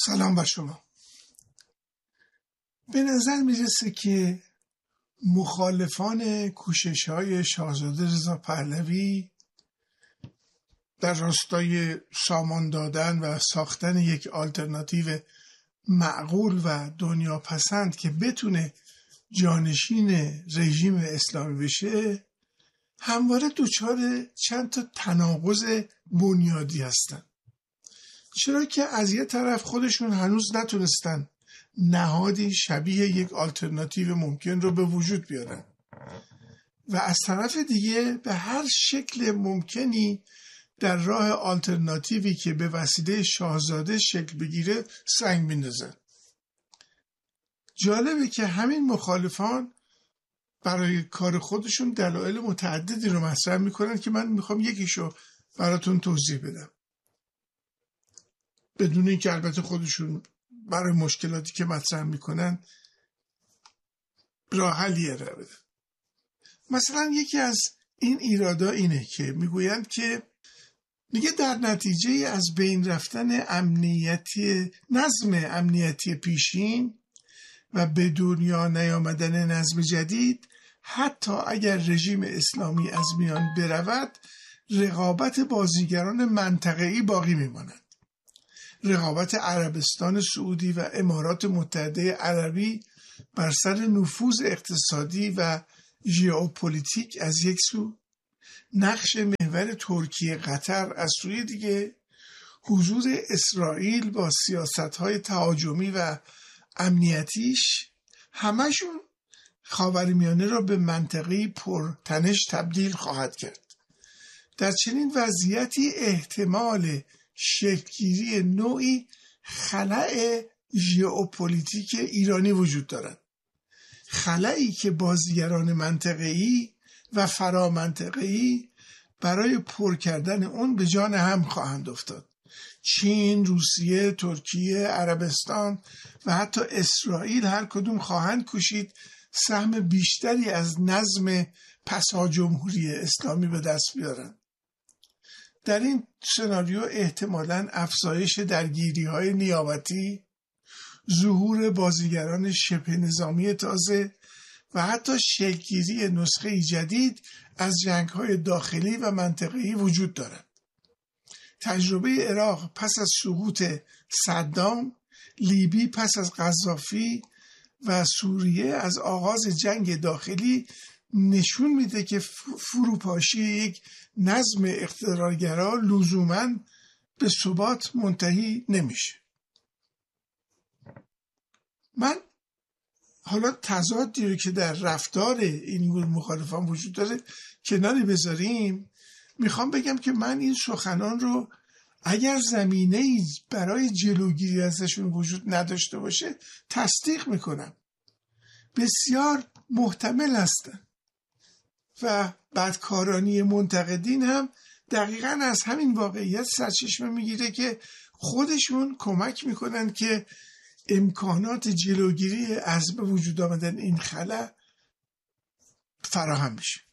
سلام بر شما. به نظر میرسه که مخالفان کوشش‌های شاهزاده رضا پهلوی در راستای سامان دادن و ساختن یک آلترناتیو معقول و دنیا پسند که بتونه جانشین رژیم اسلامی بشه همواره دچار چند تا تناقض بنیادی هستن. چرا که از یه طرف خودشون هنوز نتونستن نهادی شبیه یک آلترناتیو ممکن رو به وجود بیارن و از طرف دیگه به هر شکل ممکنی در راه آلترناتیوی که به وسیله شاهزاده شکل بگیره سنگ میندازن. جالبه که همین مخالفان برای کار خودشون دلایل متعددی رو مطرح میکنن که من میخوام یکیشو براتون توضیح بدم، بدون اینکه البته خودشون برای مشکلاتی که مطرح میکنن راه حلی ارائه بدن. مثلا یکی از این ایرادا اینه که میگویند که میگه در نتیجه از بین رفتن نظم امنیتی پیشین و به دنیا نیامدن نظم جدید، حتی اگر رژیم اسلامی از میان برود، رقابت بازیگران منطقه‌ای باقی میماند. رقابت عربستان سعودی و امارات متحده عربی بر سر نفوذ اقتصادی و ژئوپلیتیک از یک سو، نقش محور ترکیه قطر از سوی دیگه، حضور اسرائیل با سیاست‌های تهاجمی و امنیتیش، همشون خاورمیانه را به منطقه‌ای پرتنش تبدیل خواهد کرد. در چنین وضعیتی احتمال شکل‌گیری نوعی خلأ ژئوپلیتیک ایرانی وجود دارد، خلأی که بازیگران منطقه‌ای و فرامنطقه‌ای برای پر کردن اون به جان هم خواهند افتاد. چین، روسیه، ترکیه، عربستان و حتی اسرائیل هر کدوم خواهند کوشید سهم بیشتری از نظم پسا جمهوری اسلامی به دست بیارن. در این سناریو احتمالاً افزایش درگیری‌های نیابتی، ظهور بازیگران شبه نظامی تازه و حتی شکل‌گیری نسخه جدید از جنگ‌های داخلی و منطقه‌ای وجود دارد. تجربه عراق پس از سقوط صدام، لیبی پس از قذافی و سوریه از آغاز جنگ داخلی نشون میده که فروپاشی یک نظم اقتدارگرا لزوماً به ثبات منتهی نمیشه. من حالا تضادی رو که در رفتار این گروه مخالفان وجود داره کناری بذاریم، میخوام بگم که من این سخنان رو اگر زمینه‌ای برای جلوگیری ازشون وجود نداشته باشه تصدیق میکنم. بسیار محتمل هستن و بدکارانی منتقدین هم دقیقاً از همین واقعیت سرچشمه میگیره که خودشون کمک میکنن که امکانات جلوگیری از به وجود آمدن این خلأ فراهم بشه.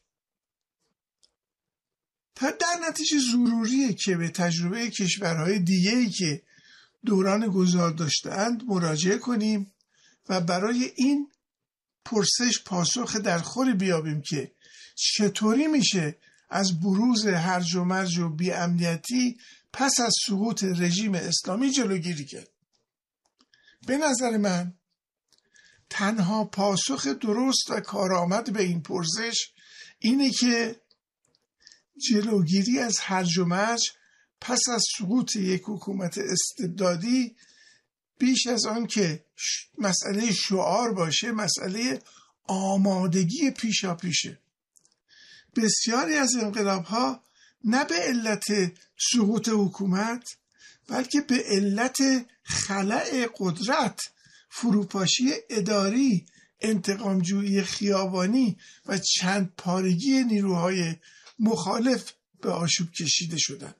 در نتیجه ضروریه که به تجربه کشورهای دیگه‌ای که دوران گذار داشتند مراجعه کنیم و برای این پرسش پاسخ درخوری بیابیم که چطوری میشه از بروز هرج و مرج و بی‌امنیتی پس از سقوط رژیم اسلامی جلوگیری کرد. به نظر من تنها پاسخ درست و کارآمد به این پرسش اینه که جلوگیری از هرج و مرج پس از سقوط یک حکومت استبدادی بیش از آن که مسئله شعار باشه، مسئله آمادگی پیشاپیشه. بسیاری از انقلاب‌ها نه به علت سقوط حکومت بلکه به علت خلأ قدرت، فروپاشی اداری، انتقامجویی خیابانی و چند پارگی نیروهای مخالف به آشوب کشیده شدن.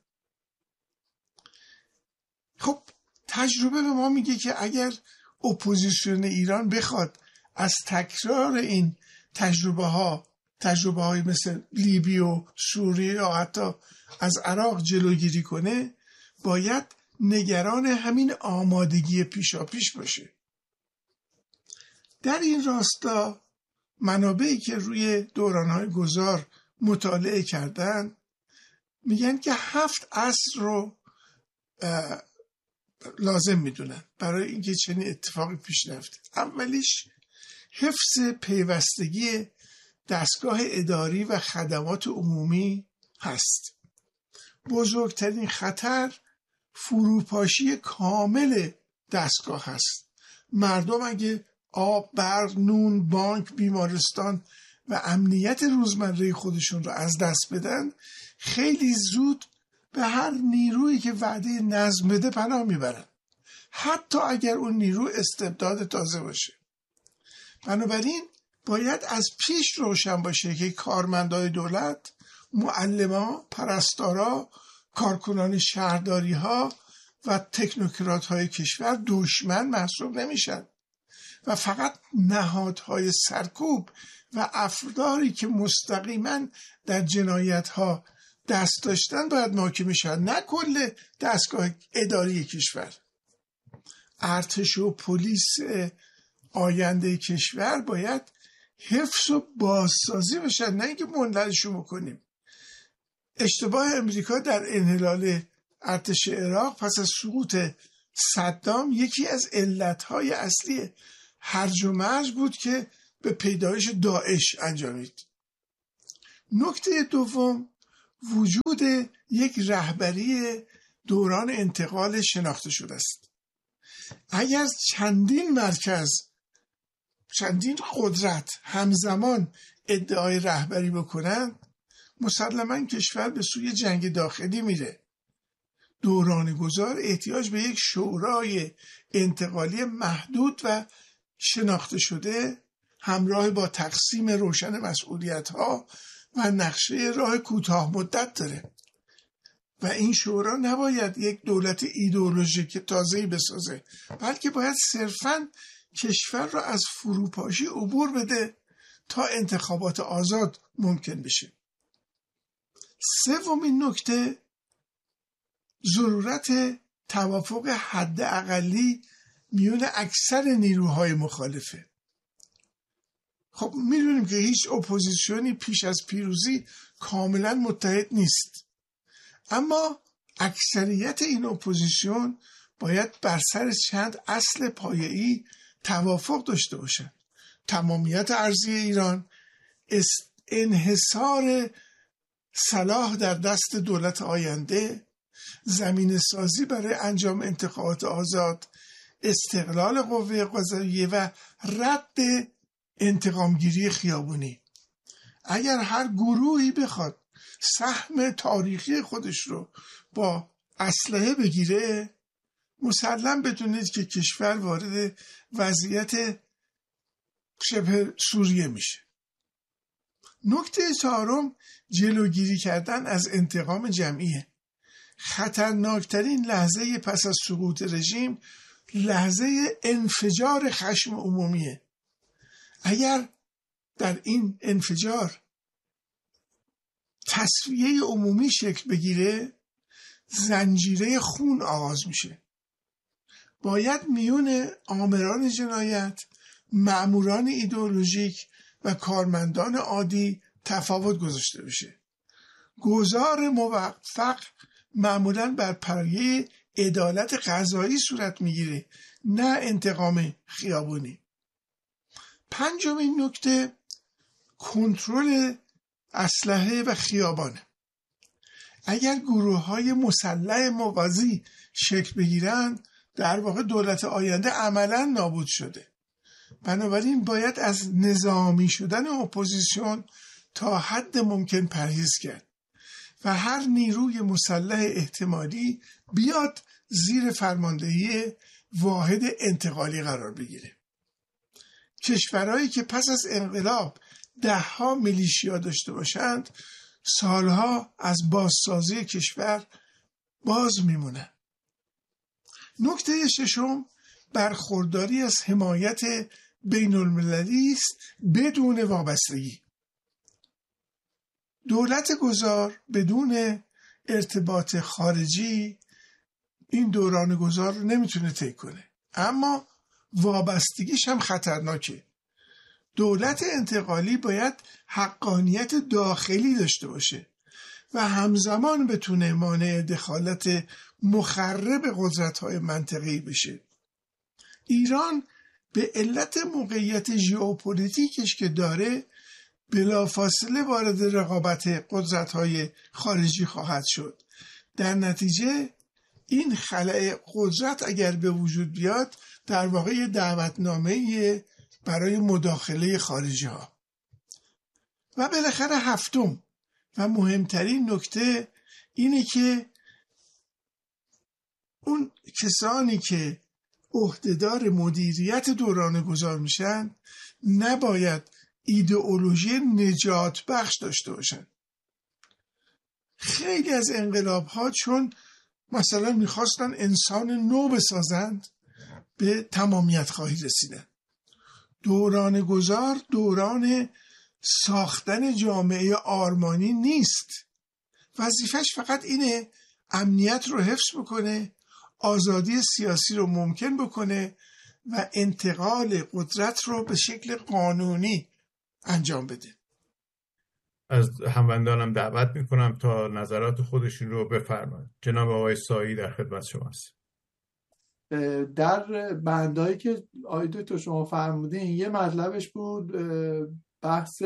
خب تجربه به ما میگه که اگر اپوزیسیون ایران بخواد از تکرار این تجربه های مثل لیبی و سوریه یا حتی از عراق جلوگیری کنه، باید نگران همین آمادگی پیشاپیش باشه. در این راستا منابعی که روی دوران‌های گذار مطالعه کردن میگن که 7 اصل رو لازم میدونن برای اینکه چنین اتفاقی پیش نیفته. اولیش حفظ پیوستگی دستگاه اداری و خدمات عمومی هست. بزرگترین خطر فروپاشی کامل دستگاه هست. مردم اگه آب، برق، نون، بانک، بیمارستان و امنیت روزمره خودشون رو از دست بدن، خیلی زود به هر نیرویی که وعده نظم بده پناه میبرن، حتی اگر اون نیرو استبداد تازه باشه. بنابراین باید از پیش روشن باشه که کارمندای دولت، معلمان، پرستارا، کارکنان شهرداری ها و تکنوکرات های کشور دشمن محسوب نمیشن و فقط نهادهای سرکوب و افرادی که مستقیما در جنایت ها دست داشتن باید محاکمه شن، نه کل دستگاه اداری کشور. ارتش و پلیس آینده کشور باید حفظ و بازسازی بشن، نه اینکه منحلشون بکنیم. اشتباه امریکا در انحلال ارتش عراق پس از سقوط صدام یکی از علتهای اصلی هرج و مرج بود که به پیدایش داعش انجامید. نکته دوم، وجود یک رهبری دوران انتقال شناخته شده است. اگر چندین مرکز، چندین قدرت همزمان ادعای رهبری بکنند، مسلماً کشور به سوی جنگ داخلی میره. دوران گذار احتیاج به یک شورای انتقالی محدود و شناخته شده همراه با تقسیم روشن مسئولیت‌ها و نقشه راه کوتاه مدت داره و این شورا نباید یک دولت ایدئولوژیک تازه‌ای بسازه، بلکه باید صرفاً کشور را از فروپاشی عبور بده تا انتخابات آزاد ممکن بشه. سومین نکته، ضرورت توافق حداقلی میون اکثر نیروهای مخالفه. خب میدونیم که هیچ اپوزیسیونی پیش از پیروزی کاملا متحد نیست، اما اکثریت این اپوزیسیون باید بر سر چند اصل پایه‌ای توافق داشته باشند: تمامیت ارضی ایران، انحصار صلاح در دست دولت آینده، زمینه سازی برای انجام انتخابات آزاد، استقلال قوه قضاییه و رد انتقامگیری خیابونی. اگر هر گروهی بخواد سهم تاریخی خودش رو با اسلحه بگیره، مسلم بدونید که کشور وارد وضعیت شبه سوریه میشه. نکته چهارم، جلوگیری کردن از انتقام جمعیه. خطرناکترین لحظه پس از سقوط رژیم لحظه انفجار خشم عمومیه. اگر در این انفجار تصفیه عمومی شکل بگیره، زنجیره خون آغاز میشه. باید میون آمران جنایت، مأموران ایدئولوژیک و کارمندان عادی تفاوت گذاشته بشه. گذار موفق معمولاً بر پایه عدالت قضایی صورت میگیره، نه انتقام خیابونی. پنجمین نکته، کنترل اسلحه و خیابانه. اگر گروه‌های مسلح موازی شکل بگیرن، در واقع دولت آینده عملاً نابود شده. بنابراین باید از نظامی شدن اپوزیسیون تا حد ممکن پرهیز کرد و هر نیروی مسلح احتمالی بیاد زیر فرماندهی واحد انتقالی قرار بگیره. کشورهایی که پس از انقلاب 10 میلیشیا داشته باشند، سالها از بازسازی کشور باز میمونن. نکته ششم، برخورداری از حمایت بین المللی است بدون وابستگی. دولت گذار بدون ارتباط خارجی این دوران گذار رو نمیتونه طی کنه، اما وابستگیش هم خطرناکه. دولت انتقالی باید حقانیت داخلی داشته باشه و همزمان بتونه مانع دخالت مخرب قدرت‌های منطقه‌ای بشه. ایران به علت موقعیت ژئوپلیتیکش که داره بلافاصله وارد رقابت قدرت‌های خارجی خواهد شد. در نتیجه این خلأ قدرت اگر به وجود بیاد در واقع دعوتنامه برای مداخله خارجی ها. و بالاخره هفتم و مهمترین نکته اینه که اون کسانی که عهدهدار مدیریت دوران گذار میشن نباید ایدئولوژی نجات بخش داشته باشن. خیلی از انقلاب ها چون مثلا میخواستن انسان نو بسازند به تمامیت خواهی رسیدن. دوران گذار دوران ساختن جامعه آرمانی نیست. وظیفش فقط اینه امنیت رو حفظ بکنه، آزادی سیاسی رو ممکن بکنه و انتقال قدرت رو به شکل قانونی انجام بده. از هموندانم دعوت میکنم تا نظرات خودشون رو بفرمایند. جناب آقای سایی در خدمت شماست. در بندایی که آقای دکتر شما فرمودین یه مطلبش بود بحث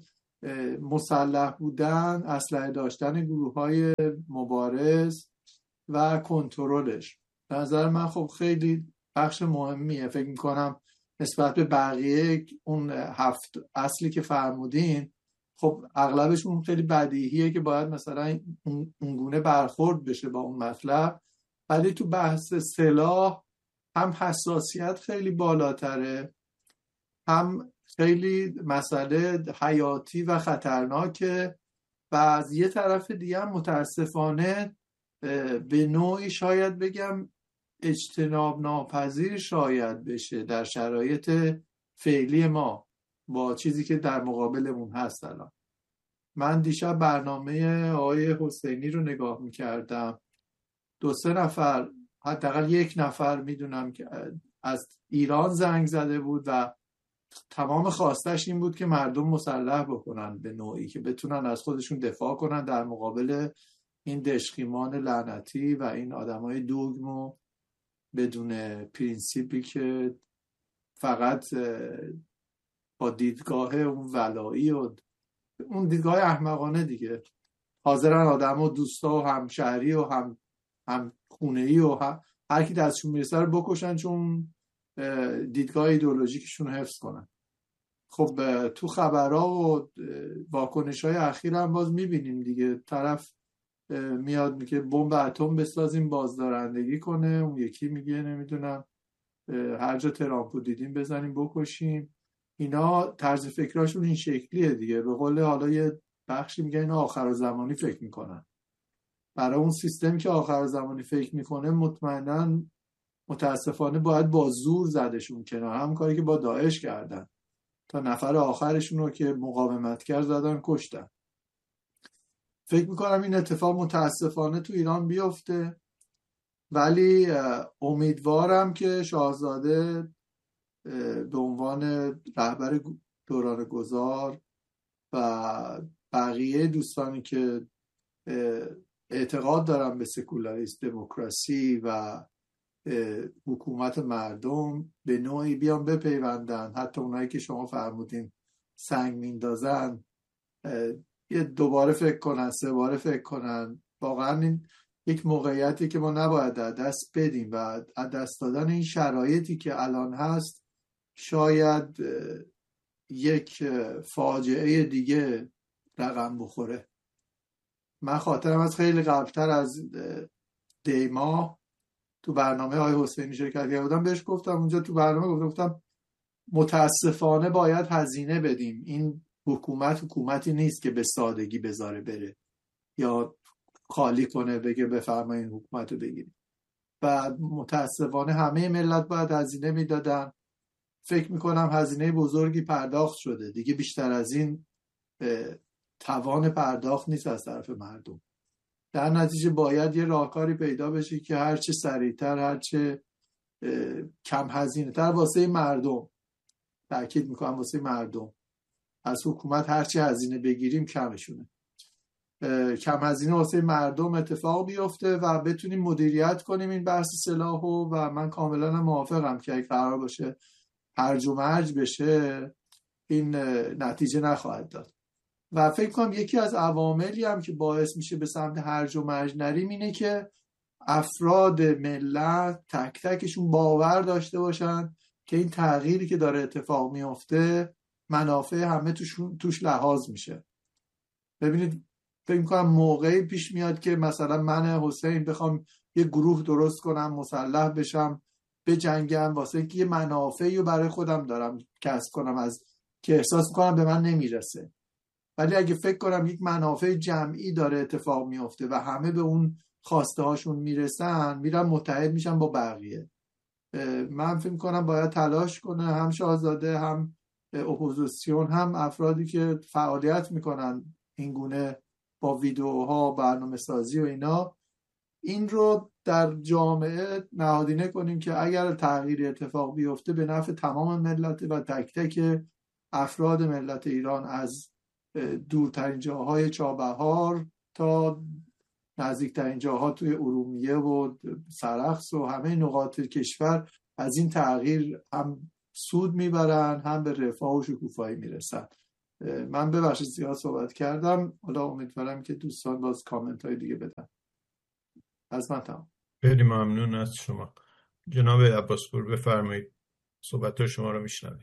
مسلح بودن، اسلحه داشتن گروه‌های مبارز و کنترلش. به نظر من خب خیلی بخش مهمیه. فکر میکنم نسبت به بقیه اون 7 اصلی که فرمودین خب اغلبشون خیلی بدیهیه که باید مثلا اونگونه برخورد بشه با اون مطلب، ولی تو بحث سلاح هم حساسیت خیلی بالاتره، هم خیلی مسئله حیاتی و خطرناکه و از یه طرف دیگه هم متاسفانه به نوعی شاید بگم اجتناب ناپذیر شاید بشه در شرایط فعلی ما با چیزی که در مقابلمون هست. الان من دیشب برنامه آقای حسینی رو نگاه میکردم، 2-3 نفر حداقل 1 نفر میدونم که از ایران زنگ زده بود و تمام خواستش این بود که مردم مسلح بکنن به نوعی که بتونن از خودشون دفاع کنن در مقابل این دشخیمان لعنتی و این آدمای دوگم و بدون پرینسیپی که فقط با دیدگاه اون ولایی و اون دیدگاه احمقانه دیگه حاضرن آدم و دوستا و همشهری و هم خونه‌ای و هر کی دستشون میرسه رو بکشن چون دیدگاه ایدئولوژیکشون حفظ کنن. خب تو خبرها و واکنش‌های اخیر هم باز میبینیم دیگه، طرف میاد میگه بمب اتم بسازیم بازدارندگی کنه، اون یکی میگه نمیدونم هر جا ترامپو دیدیم بزنیم بکشیم. اینا طرز فکراشون این شکلیه دیگه. به قول حالا یه بخشی میگه اینا آخرالزمانی فکر میکنن. برای اون سیستمی که آخرالزمانی فکر میکنه مطمئناً متاسفانه باید با زور زدشون کنار، هم کاری که با داعش کردن تا نفر آخرشون رو که مقاومت کرد زدن کشتن. فکر میکنم این اتفاق متاسفانه تو ایران بیفته، ولی امیدوارم که شاهزاده به عنوان رهبر دوران گذار و بقیه دوستانی که اعتقاد دارن به سکولاریسم، دموکراسی و حکومت مردم به نوعی بیان بپیوندن، حتی اونایی که شما فرمودین سنگ میندازن یه دوباره فکر کنن، 3 باره فکر کنن. واقعا این یک موقعیتی که ما نباید از دست بدیم و از دست دادن این شرایطی که الان هست شاید یک فاجعه دیگه رقم بخوره. من خاطرم از خیلی قبلتر از دیما تو برنامه آقای حسینی شرکت کرده بودم، بهش گفتم اونجا تو برنامه گفتم متاسفانه باید هزینه بدیم. این حکومتی نیست که به سادگی بذاره بره یا خالی کنه بگه بفرمایید این حکومت رو بگیرید. و متاسفانه همه ملت باید هزینه میدادن. فکر میکنم هزینه بزرگی پرداخت شده دیگه، بیشتر از این توان پرداخت نیست از طرف مردم. در نتیجه باید یه راهکاری پیدا بشه که هرچه سریعتر، هرچه کم هزینه تر واسه مردم، تأکید میکنم واسه مردم، از حکومت هرچه هزینه بگیریم کمشونه، کم هزینه واسه مردم اتفاق بیفته و بتونیم مدیریت کنیم این بحث سلاحو. و من کاملا موافقم که اگه قرار باشه هرج و مرج بشه این نتیجه نخواهد داد. و فکر کنم یکی از عواملی هم که باعث میشه به سمت هرج و مرج نریم اینه که افراد ملت تک تکشون باور داشته باشن که این تغییری که داره اتفاق میفته منافع همه توش لحاظ میشه. ببینید فکر می‌کنم موقعی پیش میاد که مثلا من حسین بخوام یه گروه درست کنم، مسلح بشم، بجنگم واسه اینکه یه منافعی رو برای خودم دارم کسب کنم از که احساس میکنم به من نمیرسه. ولی اگه فکر کنم یک منافع جمعی داره اتفاق میفته و همه به اون خواسته هاشون میرسن، میرم متحد میشم با بقیه. من فکر کنم باید تلاش کنه هم شاهزاده، هم اپوزیسیون، هم افرادی که فعالیت میکنن این گونه با ویدیوها، برنامه سازی و اینا، این رو در جامعه نهادینه کنیم که اگر تغییر اتفاق بیفته به نفع تمام ملت و تک تک افراد ملت ایران، از دورترین جاهای چابهار تا نزدیکترین جاها توی ارومیه و سرخس و همه نقاط کشور از این تغییر هم سود میبرن، هم به رفاه و شکوفایی میرسن. من ببخشید زیاد صحبت کردم، حالا امیدوارم که دوستان باز کامنت های دیگه بدن. از من تمام. خیلی ممنون از شما. جناب عباسپور بفرمایید، صحبت شما رو میشنویم.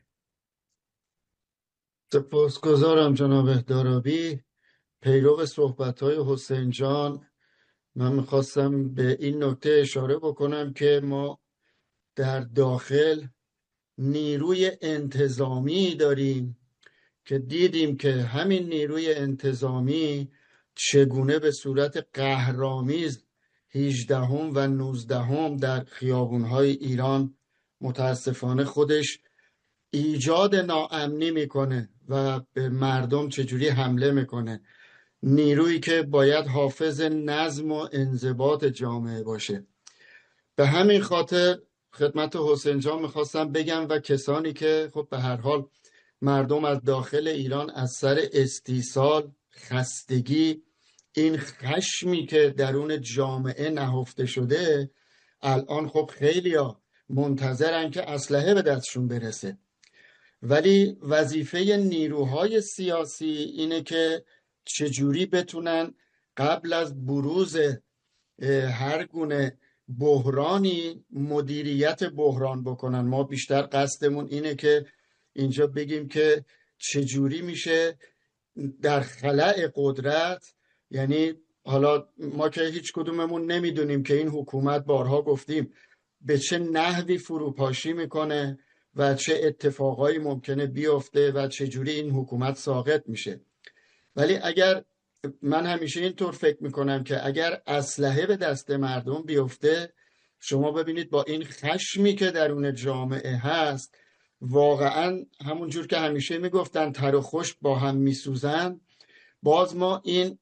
سپاسگزارم جناب دارابی. پیرو صحبت‌های حسین جان، من میخواستم به این نکته اشاره بکنم که ما در داخل نیروی انتظامی داریم که دیدیم که همین نیروی انتظامی چگونه به صورت قهرآمیز 18 و 19 در خیابون‌های ایران متاسفانه خودش ایجاد ناامنی میکنه و به مردم چجوری حمله میکنه. نیرویی که باید حافظ نظم و انضباط جامعه باشه. به همین خاطر خدمت حسین جان میخواستم بگم و کسانی که خب به هر حال مردم از داخل ایران از سر استیصال، خستگی، این خشمی که درون جامعه نهفته شده، الان خب خیلیا منتظرن که اسلحه به دستشون برسه. ولی وظیفه نیروهای سیاسی اینه که چجوری بتونن قبل از بروز هر گونه بحرانی مدیریت بحران بکنن. ما بیشتر قصدمون اینه که اینجا بگیم که چجوری میشه در خلأ قدرت، یعنی حالا ما که هیچ کدوممون نمیدونیم که این حکومت، بارها گفتیم، به چه نحوی فروپاشی میکنه و چه اتفاقایی ممکنه بیفته و چجوری این حکومت ساقط میشه. ولی اگر من همیشه اینطور فکر میکنم که اگر اسلحه به دست مردم بیفته، شما ببینید با این خشمی که درون جامعه هست، واقعا همون جور که همیشه میگفتن تر و خشک با هم میسوزن، باز ما این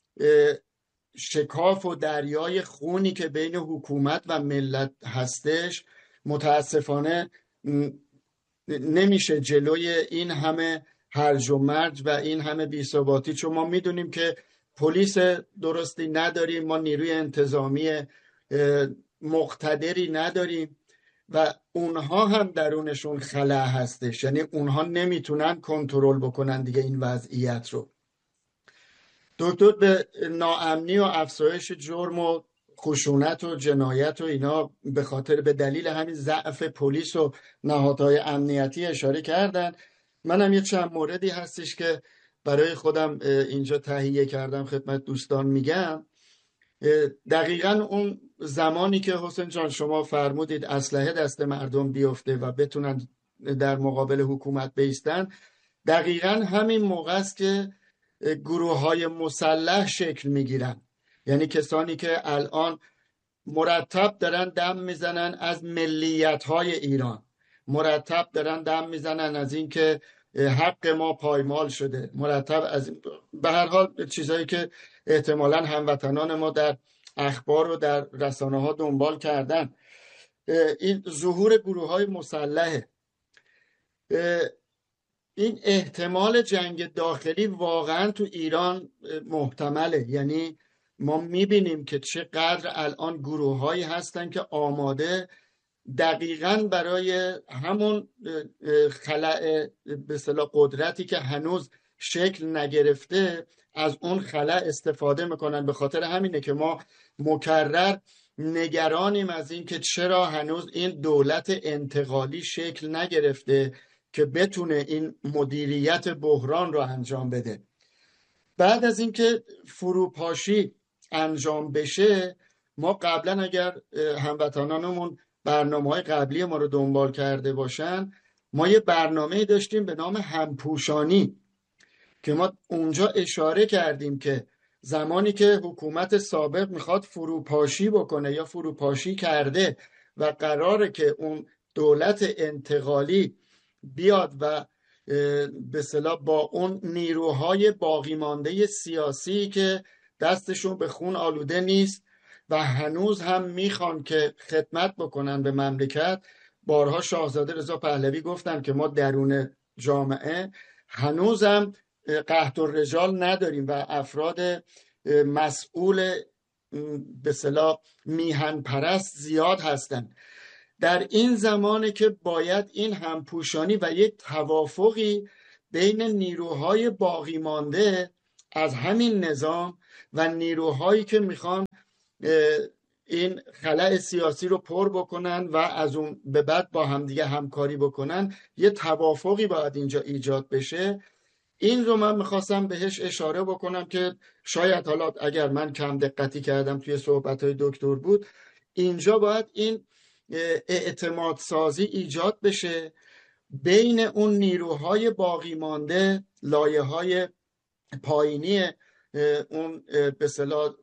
شکاف و دریای خونی که بین حکومت و ملت هستش متاسفانه نمیشه جلوی این همه هرج و مرج و این همه بی‌ثباتی، چون ما میدونیم که پلیس درستی نداریم، ما نیروی انتظامی مقتدری نداریم و اونها هم درونشون خلأ هستش، یعنی اونها نمیتونن کنترل بکنن دیگه این وضعیت رو. دکتر به ناامنی و افزایش جرم و خشونت و جنایت و اینا به دلیل همین ضعف پلیس و نهادهای امنیتی اشاره کردن. منم یه چند موردی هستش که برای خودم اینجا تهیه کردم خدمت دوستان میگم. دقیقاً اون زمانی که حسین جان شما فرمودید اسلحه دست مردم بیفته و بتونن در مقابل حکومت بایستن، دقیقاً همین موقع است که گروه‌های مسلح شکل میگیرن. یعنی کسانی که الان مرتب دارن دم میزنن از ملیت‌های ایران، مرتب دارن دم میزنن از این که حق ما پایمال شده، مرتب از به هر حال چیزایی که احتمالاً هموطنان ما در اخبار و در رسانه ها دنبال کردن، این ظهور گروه های مسلحه، این احتمال جنگ داخلی واقعا تو ایران محتمله. یعنی ما میبینیم که چقدر الان گروه هایی هستن که آماده دقیقاً برای همون خلأ به اصطلاح قدرتی که هنوز شکل نگرفته از اون خلأ استفاده میکنن. به خاطر همینه که ما مکرر نگرانیم از این که چرا هنوز این دولت انتقالی شکل نگرفته که بتونه این مدیریت بحران رو انجام بده. بعد از اینکه فروپاشی انجام بشه، ما قبلا اگر هموطنانمون برنامه‌های قبلی ما رو دنبال کرده باشن، ما یه برنامه داشتیم به نام همپوشانی که ما اونجا اشاره کردیم که زمانی که حکومت سابق میخواد فروپاشی بکنه یا فروپاشی کرده و قراره که اون دولت انتقالی بیاد و به اصطلاح با اون نیروهای باقی مانده سیاسی که دستشون به خون آلوده نیست و هنوز هم میخوان که خدمت بکنن به مملکت. بارها شاهزاده رضا پهلوی گفتن که ما درون جامعه هنوز هم قحط الرجال نداریم و افراد مسئول به اصطلاح میهن پرست زیاد هستن. در این زمانه که باید این همپوشانی و یک توافقی بین نیروهای باقی مانده از همین نظام و نیروهایی که میخوان این خلأ سیاسی رو پر بکنن و از اون به بعد با همدیگه همکاری بکنن، یه توافقی باید اینجا ایجاد بشه. این رو من میخواستم بهش اشاره بکنم که شاید حالا اگر من کم دقتی کردم توی صحبتهای دکتر بود، اینجا باید این اعتماد سازی ایجاد بشه بین اون نیروهای باقی مانده، لایه‌های پایینی اون به اصطلاح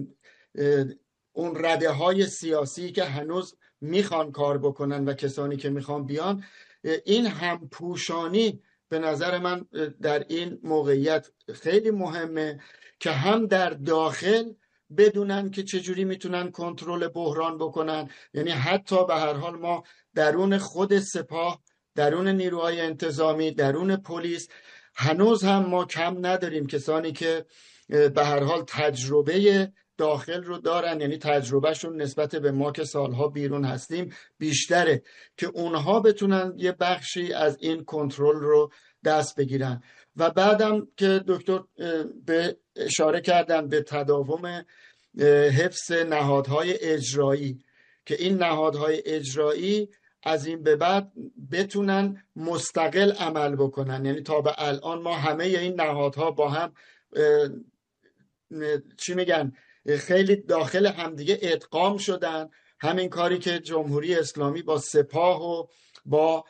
اون رده های سیاسی که هنوز میخوان کار بکنن و کسانی که میخوان بیان. این همپوشانی به نظر من در این موقعیت خیلی مهمه که هم در داخل بدونن که چجوری میتونن کنترل بحران بکنن. یعنی حتی به هر حال ما درون خود سپاه، درون نیروهای انتظامی، درون پلیس هنوز هم ما کم نداریم کسانی که به هر حال تجربه داخل رو دارن، یعنی تجربهشون نسبت به ما که سالها بیرون هستیم بیشتره، که اونها بتونن یه بخشی از این کنترل رو دست بگیرن. و بعدم که دکتر به اشاره کردن به تداوم حفظ نهادهای اجرایی، که این نهادهای اجرایی از این به بعد بتونن مستقل عمل بکنن. یعنی تا به الان ما همه این نهادها با هم چی میگن خیلی داخل همدیگه ادغام شدن. همین کاری که جمهوری اسلامی با سپاه و با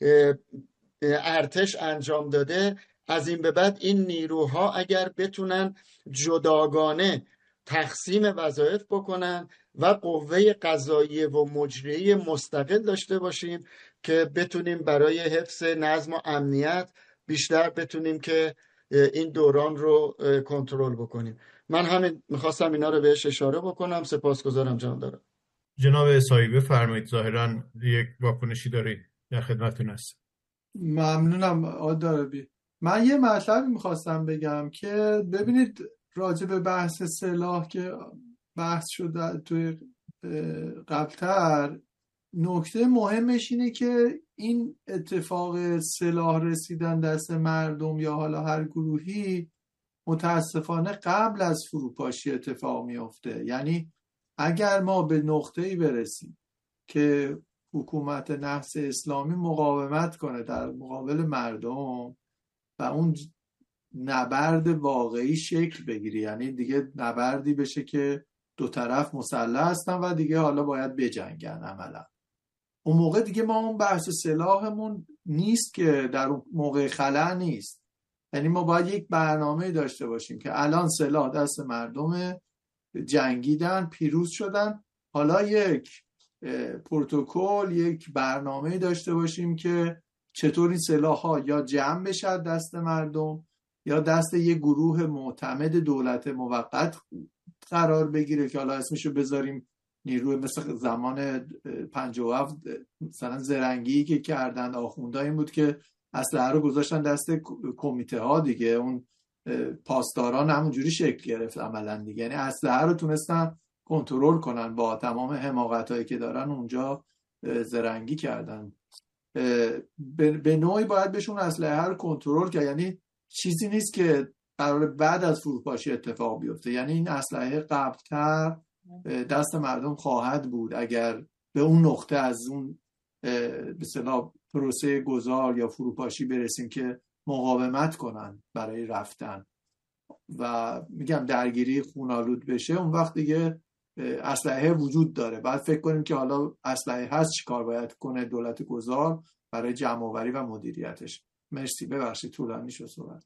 ارتش انجام داده، از این به بعد این نیروها اگر بتونن جداگانه تقسیم وظایف بکنن و قوه قضاییه و مجریه مستقل داشته باشیم که بتونیم برای حفظ نظم و امنیت بیشتر بتونیم که این دوران رو کنترل بکنیم. من همین میخواستم اینا رو بهش اشاره بکنم. سپاسگزارم جان دارم. جناب سایی بفرمایید، ظاهرا یک واکنشی دارید، در خدمتتون هست. ممنونم آقای دارابی. من یه مطلبی میخواستم بگم که ببینید راجع به بحث سلاح که بحث شده توی قبلتر، نکته مهمش اینه که این اتفاق سلاح رسیدن دست مردم یا حالا هر گروهی متاسفانه قبل از فروپاشی اتفاق میفته. یعنی اگر ما به نقطه‌ای برسیم که حکومت نفس اسلامی مقاومت کنه در مقابل مردم و اون نبرد واقعی شکل بگیری، یعنی دیگه نبردی بشه که دو طرف مسلح هستن و دیگه حالا باید بجنگن عملا، اون موقع دیگه ما اون بحث سلاحمون نیست که در اون موقع خلأ نیست. یعنی ما باید یک برنامه داشته باشیم که الان سلاح دست مردم، جنگیدن، پیروز شدن، حالا یک پروتکل، یک برنامه داشته باشیم که چطور این سلاح‌ها یا جمع بشه دست مردم یا دست یه گروه معتمد دولت موقت قرار بگیره که حالا اسمشو بذاریم نیروی مثل زمان 57 مثلا زرنگی که کردن آخوندا، این بود که اسلحه رو گذاشتن دست کمیته ها دیگه، اون پاسداران همونجوری شکل گرفت عملا دیگه، یعنی اسلحه رو تونستن کنترل کنن با تمام حماقتایی که دارن اونجا زرنگی کردن. به نوعی باید بهشون اسلحه رو کنترل کرد، یعنی چیزی نیست که قرار بعد از فروپاشی اتفاق بیفته، یعنی این اسلحه قبل‌تر دست مردم خواهد بود اگر به اون نقطه از اون به اصطلاح پروسه گذار یا فروپاشی برسیم که مقاومت کنن برای رفتن و میگم درگیری خونالود بشه. اون وقت دیگه اسلحه وجود داره، بعد فکر کنیم که حالا اسلحه هست چیکار باید کنه دولت گذار برای جمع‌آوری و مدیریتش. مرسی، ببخشید طولانی شد صحبت.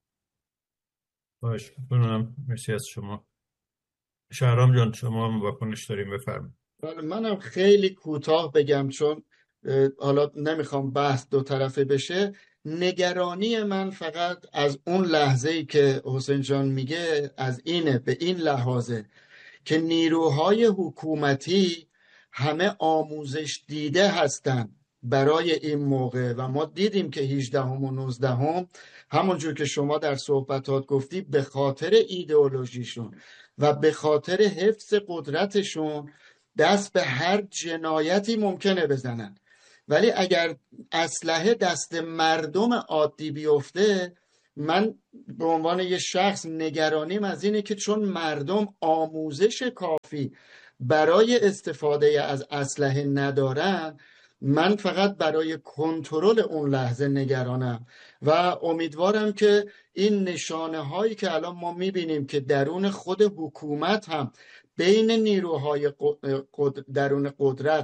باشه بونم، مرسی از شما. شهرام جان شما هم واکنش داریم، بفرمایید. بله، منم خیلی کوتاه بگم چون حالا نمیخوام بحث دو طرفه بشه. نگرانی من فقط از اون لحظه‌ای که حسین جان میگه از اینه، به این لحاظه که نیروهای حکومتی همه آموزش دیده هستن برای این موقع و ما دیدیم که 18 و 19 همونجور که شما در صحبتات گفتی به خاطر ایدئولوژیشون و به خاطر حفظ قدرتشون دست به هر جنایتی ممکنه بزنن، ولی اگر اسلحه دست مردم عادی بیفته، من به عنوان یه شخص نگرانیم از اینه که چون مردم آموزش کافی برای استفاده از اسلحه ندارن، من فقط برای کنترل اون لحظه نگرانم و امیدوارم که این نشانه هایی که الان ما میبینیم که درون خود حکومت هم بین نیروهای درون قدرت